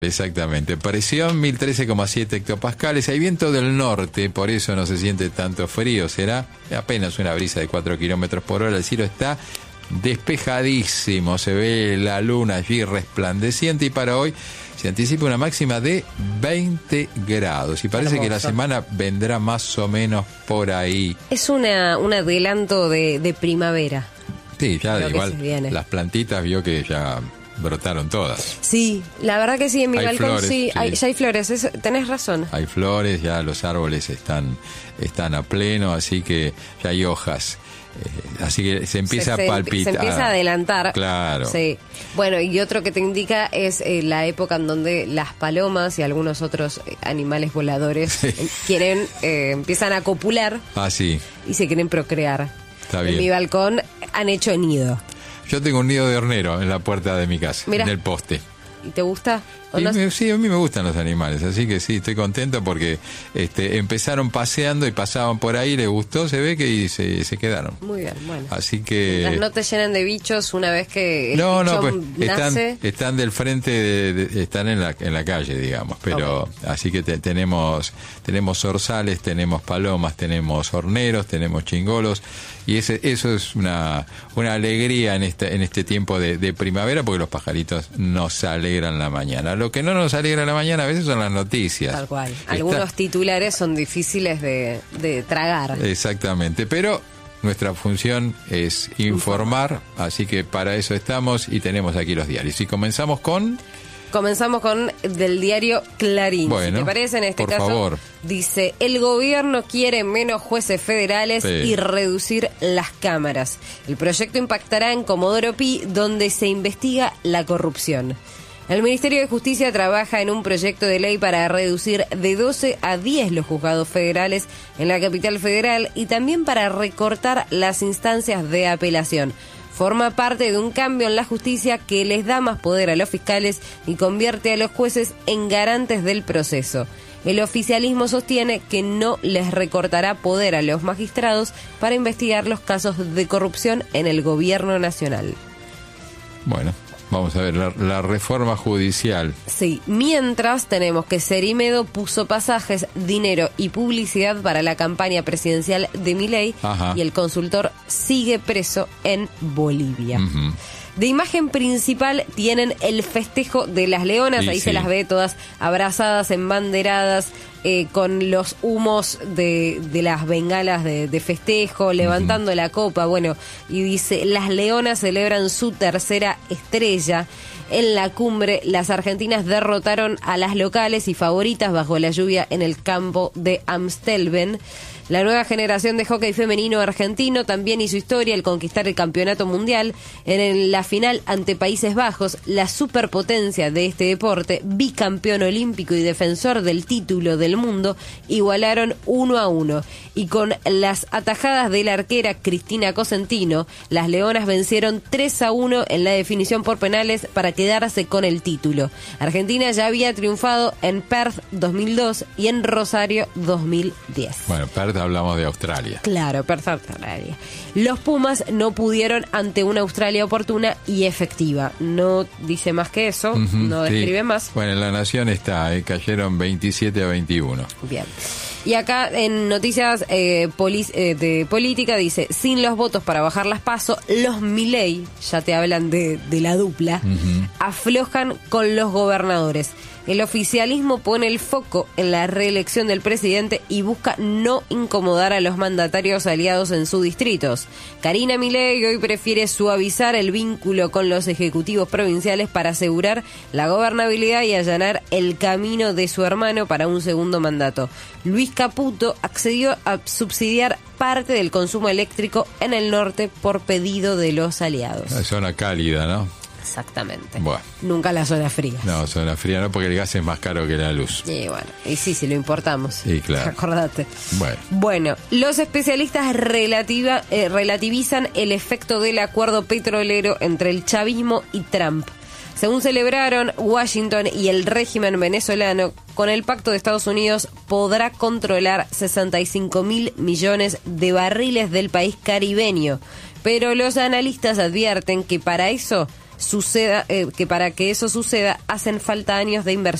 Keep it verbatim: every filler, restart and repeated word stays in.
Exactamente, presión mil trece coma siete hectopascales, hay viento del norte, por eso no se siente tanto frío, será apenas una brisa de cuatro kilómetros por hora, el cielo está despejadísimo, se ve la luna allí resplandeciente y para hoy se anticipa una máxima de veinte grados y parece Hermoso. que la semana vendrá más o menos por ahí. Es una un adelanto de, de primavera. Sí, ya Creo igual las plantitas vio que ya brotaron todas. Sí, la verdad que sí, en mi hay balcón flores, sí, sí. Hay, ya hay flores, eso, tenés razón. Hay flores, ya los árboles están, están a pleno, así que ya hay hojas. Eh, así que se empieza se, a palpitar. Se empieza a adelantar. Claro. Sí. Bueno, y otro que te indica es eh, la época en donde las palomas y algunos otros eh, animales voladores sí. eh, quieren, eh, empiezan a copular. Ah, sí. Y se quieren procrear. Está bien. En mi balcón han hecho nido. Yo tengo un nido de hornero en la puerta de mi casa, Mirá. en el poste. ¿Y te gusta? Y no? me, sí, a mí me gustan los animales, así que sí, estoy contento porque este, empezaron paseando y pasaban por ahí, les gustó, se ve que y se, se quedaron. Muy bien, bueno. Así que... Mientras no te llenan de bichos una vez que el no, no, pues, nace. Están, están del frente, de, de, están en la, en la calle, digamos, pero okay. Así que te, tenemos, tenemos zorzales, tenemos palomas, tenemos horneros, tenemos chingolos y ese, eso es una, una alegría en este, en este tiempo de, de primavera porque los pajaritos nos alegran la mañana. Lo que no nos alegra la mañana a veces son las noticias. Tal cual. Algunos Está... titulares son difíciles de, de tragar. Exactamente, pero nuestra función es informar, así que para eso estamos y tenemos aquí los diarios. Y comenzamos con... Comenzamos con del diario Clarín. Bueno, si ¿te parece? En este por caso, favor. Dice, el gobierno quiere menos jueces federales sí. y reducir las cámaras. El proyecto impactará en Comodoro Pi, donde se investiga la corrupción. El Ministerio de Justicia trabaja en un proyecto de ley para reducir de doce a diez los juzgados federales en la capital federal y también para recortar las instancias de apelación. Forma parte de un cambio en la justicia que les da más poder a los fiscales y convierte a los jueces en garantes del proceso. El oficialismo sostiene que no les recortará poder a los magistrados para investigar los casos de corrupción en el gobierno nacional. Bueno, vamos a ver, la, la reforma judicial. Sí, mientras tenemos que Cerimedo puso pasajes, dinero y publicidad para la campaña presidencial de Milei y el consultor sigue preso en Bolivia. Uh-huh. De imagen principal tienen el festejo de las leonas, sí, ahí sí. se las ve todas abrazadas, embanderadas, eh, con los humos de, de las bengalas de, de festejo, levantando uh-huh. la copa, bueno, y dice, las leonas celebran su tercera estrella. En la cumbre, las argentinas derrotaron a las locales y favoritas bajo la lluvia en el campo de Amstelveen. La nueva generación de hockey femenino argentino también hizo historia al conquistar el campeonato mundial. En la final ante Países Bajos, la superpotencia de este deporte, bicampeón olímpico y defensor del título del mundo, igualaron uno a uno. Y con las atajadas de la arquera Cristina Cosentino, las leonas vencieron tres a uno en la definición por penales para quedarse con el título. Argentina ya había triunfado en Perth dos mil dos y en Rosario dos mil diez. Bueno, Perth hablamos de Australia. Claro, Perth, Australia. Los Pumas no pudieron ante una Australia oportuna y efectiva. No dice más que eso, uh-huh, no describe sí. más. Bueno, en La Nación está, eh, cayeron veintisiete a veintiuno. Bien. Y acá en noticias eh, poli- eh, de política dice, sin los votos para bajar las PASO, los Milei, ya te hablan de, de la dupla, uh-huh. aflojan con los gobernadores. El oficialismo pone el foco en la reelección del presidente y busca no incomodar a los mandatarios aliados en sus distritos. Karina Milei hoy prefiere suavizar el vínculo con los ejecutivos provinciales para asegurar la gobernabilidad y allanar el camino de su hermano para un segundo mandato. Luis Caputo accedió a subsidiar parte del consumo eléctrico en el norte por pedido de los aliados. La zona cálida, ¿no? Exactamente. Bueno. Nunca la zona fría. No, zona fría no, porque el gas es más caro que la luz. Y bueno, y sí, si lo importamos. Sí, claro. Acordate. Bueno. Bueno, los especialistas relativa, eh, relativizan el efecto del acuerdo petrolero entre el chavismo y Trump. Según celebraron, Washington y el régimen venezolano, con el pacto de Estados Unidos, podrá controlar sesenta y cinco mil millones de barriles del país caribeño. Pero los analistas advierten que para eso suceda, eh, que para que eso suceda hacen falta años de inversión